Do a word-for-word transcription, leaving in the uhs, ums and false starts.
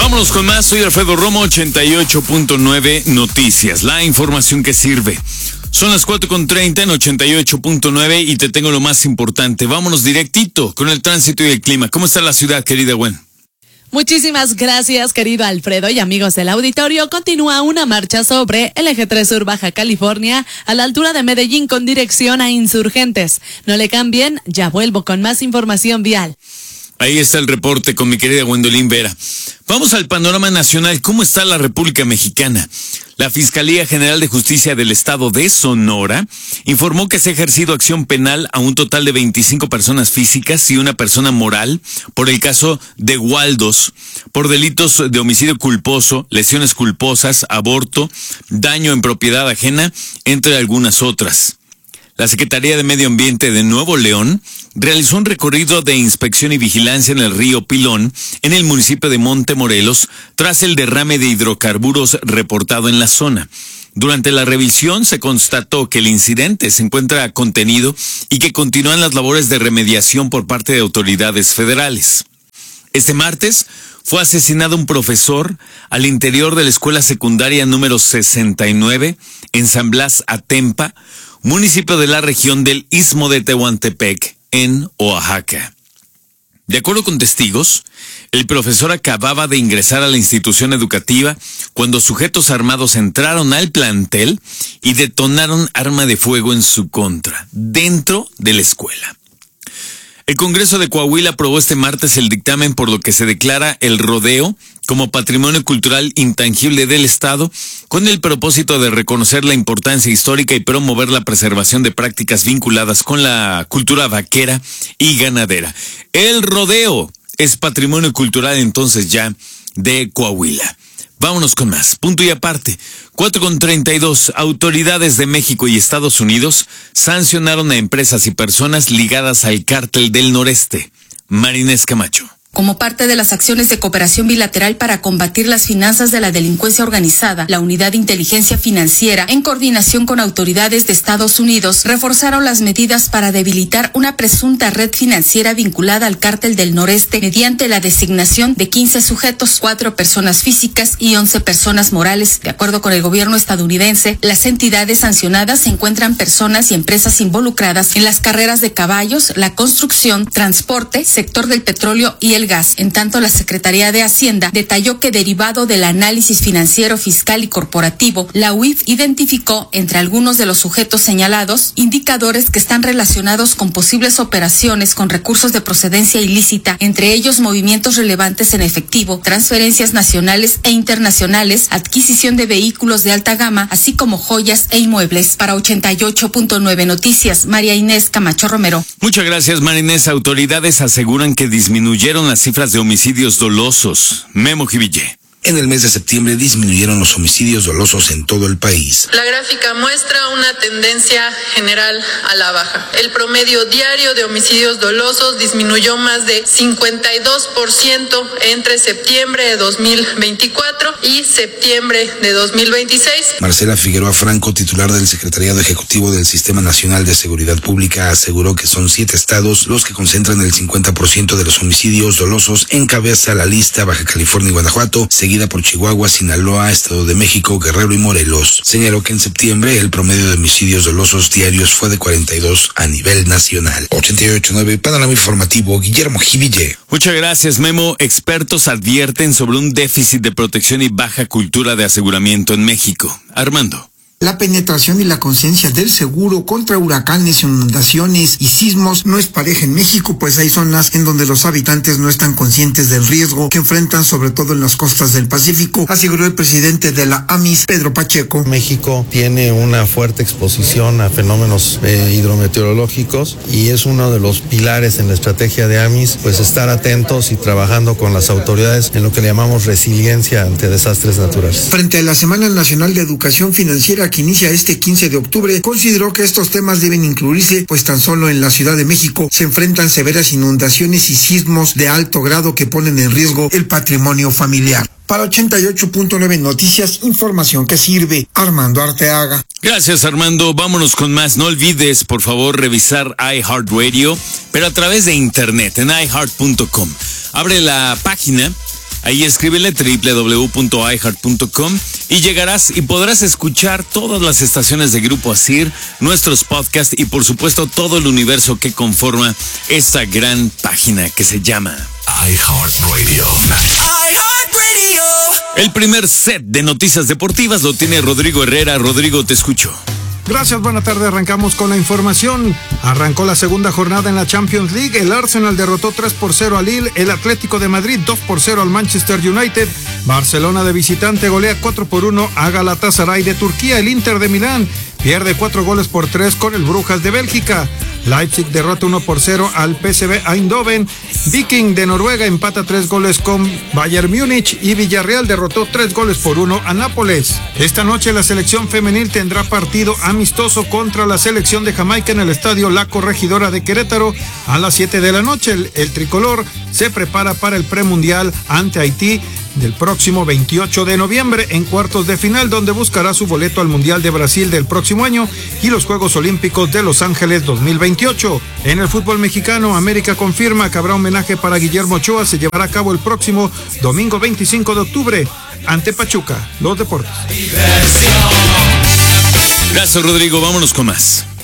Vámonos con más, soy Alfredo Romo, ochenta y ocho punto nueve Noticias, la información que sirve. Son las cuatro con treinta en ochenta y ocho punto nueve y te tengo lo más importante. Vámonos directito con el tránsito y el clima. ¿Cómo está la ciudad, querida Gwen? Muchísimas gracias, querido Alfredo, y amigos del auditorio. Continúa una marcha sobre el eje tres Sur Baja California a la altura de Medellín con dirección a Insurgentes. No le cambien, ya vuelvo con más información vial. Ahí está el reporte con mi querida Gwendolyn Vera. Vamos al panorama nacional. ¿Cómo está la República Mexicana? La Fiscalía General de Justicia del Estado de Sonora informó que se ha ejercido acción penal a un total de veinticinco personas físicas y una persona moral por el caso de Waldos, por delitos de homicidio culposo, lesiones culposas, aborto, daño en propiedad ajena, entre algunas otras. La Secretaría de Medio Ambiente de Nuevo León realizó un recorrido de inspección y vigilancia en el río Pilón, en el municipio de Montemorelos, tras el derrame de hidrocarburos reportado en la zona. Durante la revisión se constató que el incidente se encuentra contenido y que continúan las labores de remediación por parte de autoridades federales. Este martes fue asesinado un profesor al interior de la escuela secundaria número sesenta y nueve en San Blas Atempa, municipio de la región del Istmo de Tehuantepec, en Oaxaca. De acuerdo con testigos, el profesor acababa de ingresar a la institución educativa cuando sujetos armados entraron al plantel y detonaron arma de fuego en su contra, dentro de la escuela. El Congreso de Coahuila aprobó este martes el dictamen por lo que se declara el rodeo como patrimonio cultural intangible del Estado, con el propósito de reconocer la importancia histórica y promover la preservación de prácticas vinculadas con la cultura vaquera y ganadera. El rodeo es patrimonio cultural entonces ya de Coahuila. Vámonos con más. Punto y aparte. cuatro con treinta y dos. Autoridades de México y Estados Unidos sancionaron a empresas y personas ligadas al Cártel del Noreste. Marinés Camacho. Como parte de las acciones de cooperación bilateral para combatir las finanzas de la delincuencia organizada, la Unidad de Inteligencia Financiera, en coordinación con autoridades de Estados Unidos, reforzaron las medidas para debilitar una presunta red financiera vinculada al Cártel del Noreste mediante la designación de quince sujetos, cuatro personas físicas y once personas morales. De acuerdo con el gobierno estadounidense, las entidades sancionadas se encuentran personas y empresas involucradas en las carreras de caballos, la construcción, transporte, sector del petróleo y el gas. En tanto, la Secretaría de Hacienda detalló que derivado del análisis financiero, fiscal y corporativo, la U I F identificó entre algunos de los sujetos señalados indicadores que están relacionados con posibles operaciones con recursos de procedencia ilícita, entre ellos movimientos relevantes en efectivo, transferencias nacionales e internacionales, adquisición de vehículos de alta gama, así como joyas e inmuebles. Para ochenta y ocho punto nueve Noticias, María Inés Camacho Romero. Muchas gracias, María Inés. Autoridades aseguran que disminuyeron las cifras de homicidios dolosos. Memo Jiville. En el mes de septiembre disminuyeron los homicidios dolosos en todo el país. La gráfica muestra una tendencia general a la baja. El promedio diario de homicidios dolosos disminuyó más de cincuenta y dos por ciento entre septiembre de dos mil veinticuatro y septiembre de dos mil veintiséis. Marcela Figueroa Franco, titular del Secretariado Ejecutivo del Sistema Nacional de Seguridad Pública, aseguró que son siete estados los que concentran el cincuenta por ciento de los homicidios dolosos. Encabeza la lista Baja California y Guanajuato, seguida por Chihuahua, Sinaloa, Estado de México, Guerrero y Morelos. Señaló que en septiembre el promedio de homicidios dolosos diarios fue de cuarenta y dos a nivel nacional. ochenta y ocho punto nueve, panorama informativo, Guillermo Jiville. Muchas gracias, Memo. Expertos advierten sobre un déficit de protección y baja cultura de aseguramiento en México. Armando. La penetración y la conciencia del seguro contra huracanes, inundaciones y sismos no es pareja en México, pues hay zonas en donde los habitantes no están conscientes del riesgo que enfrentan, sobre todo en las costas del Pacífico, aseguró el presidente de la A M I S, Pedro Pacheco. México tiene una fuerte exposición a fenómenos eh, hidrometeorológicos y es uno de los pilares en la estrategia de A M I S, pues estar atentos y trabajando con las autoridades en lo que le llamamos resiliencia ante desastres naturales. Frente a la Semana Nacional de Educación Financiera que inicia este quince de octubre, consideró que estos temas deben incluirse, pues tan solo en la Ciudad de México se enfrentan severas inundaciones y sismos de alto grado que ponen en riesgo el patrimonio familiar. Para ochenta y ocho punto nueve Noticias, información que sirve. Armando Arteaga. Gracias, Armando. Vámonos con más. No olvides, por favor, revisar iHeartRadio, pero a través de internet, en i heart punto com. Abre la página. Ahí escríbele doble u doble u doble u punto i heart punto com y llegarás y podrás escuchar todas las estaciones de Grupo Asir, nuestros podcasts y por supuesto todo el universo que conforma esta gran página que se llama iHeartRadio. iHeartRadio. El primer set de noticias deportivas lo tiene Rodrigo Herrera. Rodrigo, te escucho. Gracias, buena tarde. Arrancamos con la información. Arrancó la segunda jornada en la Champions League. El Arsenal derrotó tres por cero al Lille. El Atlético de Madrid dos por cero al Manchester United. Barcelona de visitante golea cuatro por uno a Galatasaray de Turquía. El Inter de Milán pierde cuatro goles por tres con el Brujas de Bélgica. Leipzig derrota uno por cero al P S V Eindhoven. Viking de Noruega empata tres goles con Bayern Múnich y Villarreal derrotó tres goles por uno a Nápoles. Esta noche la selección femenil tendrá partido amistoso contra la selección de Jamaica en el estadio La Corregidora de Querétaro a las siete de la noche. El, el tricolor se prepara para el premundial ante Haití del próximo veintiocho de noviembre en cuartos de final, donde buscará su boleto al Mundial de Brasil del próximo año y los Juegos Olímpicos de Los Ángeles dos mil veintiocho. En el fútbol mexicano, América confirma que habrá homenaje para Guillermo Ochoa. Se llevará a cabo el próximo domingo veinticinco de octubre ante Pachuca. Los deportes. Gracias, Rodrigo. Vámonos con más.